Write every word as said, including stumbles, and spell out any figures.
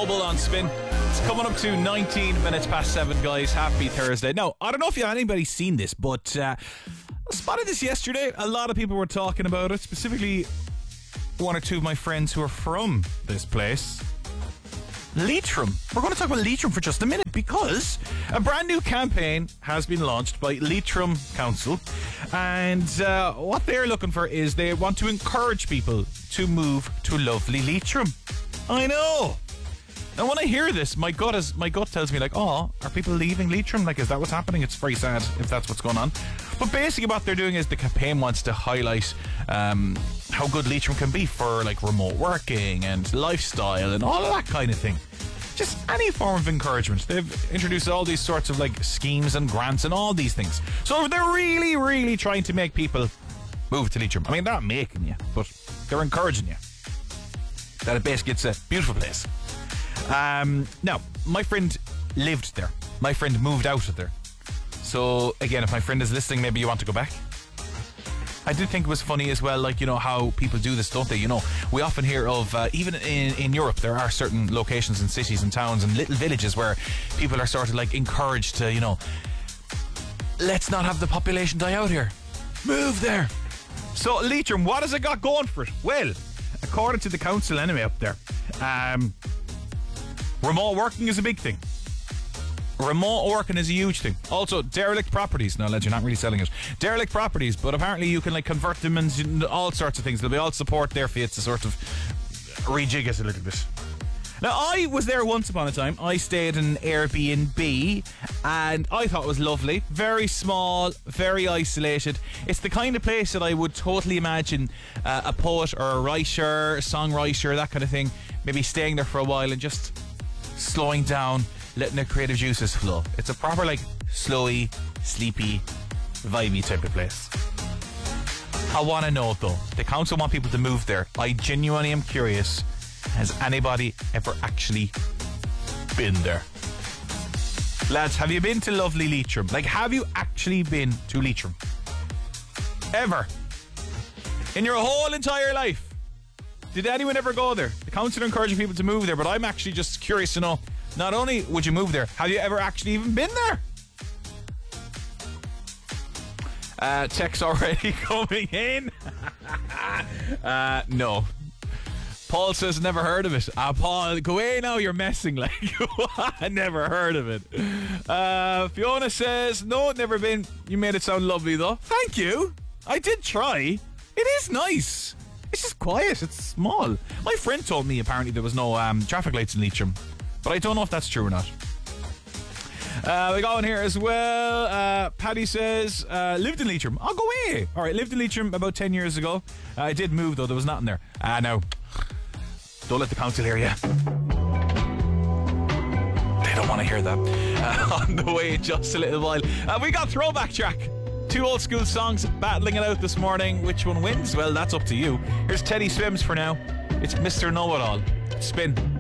Noble on Spin. It's coming up to nineteen minutes past seven, guys. Happy Thursday. Now, I don't know if you anybody seen this, but uh, I spotted this yesterday. A lot of people were talking about it, specifically one or two of my friends who are from this place. Leitrim. We're going to talk about Leitrim for just a minute because a brand new campaign has been launched by Leitrim Council, and uh, what they're looking for is they want to encourage people to move to lovely Leitrim. I know. Now, when I hear this, my gut is my gut tells me like, oh, are people leaving Leitrim? Like, is that what's happening? It's very sad if that's what's going on. But basically, what they're doing is the campaign wants to highlight um, how good Leitrim can be for like remote working and lifestyle and all of that kind of thing. Just any form of encouragement. They've introduced all these sorts of like schemes and grants and all these things. So they're really, really trying to make people move to Leitrim. I mean, they're not making you, but they're encouraging you. That it basically it's a beautiful place. Um, now, my friend lived there. My friend moved out of there. So, again, if my friend is listening, maybe you want to go back. I did think it was funny as well, like, you know, how people do this, don't they? You know, we often hear of, uh, even in, in Europe, there are certain locations and cities and towns and little villages where people are sort of, like, encouraged to, you know, let's not have the population die out here. Move there. So, Leitrim, what has it got going for it? Well, according to the council anyway up there, um... remote working is a big thing. Remote working is a huge thing. Also, derelict properties. Now, lads, you're not really selling it. Derelict properties, but apparently you can like convert them into all sorts of things. They'll be all support there for you to sort of rejig it a little bit. Now, I was there once upon a time. I stayed in an Airbnb and I thought it was lovely. Very small, very isolated. It's the kind of place that I would totally imagine uh, a poet or a writer, a songwriter, that kind of thing, maybe staying there for a while and just slowing down, letting their creative juices flow. It's a proper like slowy, sleepy, vibey type of place. I want to know though, the council want people to move there. I genuinely am curious, has anybody ever actually been there? Lads, have you been to lovely Leitrim? Like, have you actually been to Leitrim? Ever? In your whole entire life? Did anyone ever go there? The council are encouraging people to move there, but I'm actually just curious to know, not only would you move there, have you ever actually even been there? Uh, text already coming in. uh, no. Paul says never heard of it. Ah, uh, Paul, go away now, you're messing like. I never heard of it. Uh, Fiona says, no, never been. You made it sound lovely though. Thank you. I did try. It is nice. It's just quiet. It's small. My friend told me apparently there was no um, traffic lights in Leitrim, but I don't know if that's true or not. Uh, we got on here as well. Uh, Paddy says, uh, lived in Leitrim. I'll go away. All right, lived in Leitrim about ten years ago. Uh, I did move though. There was nothing there. Ah, uh, no. Don't let the council hear you. They don't want to hear that. Uh, on the way in just a little while. Uh, we got Throwback Track. Two old school songs battling it out this morning. Which one wins? Well, that's up to you. Here's Teddy Swims for now. It's Mister Know-It-All. Spin.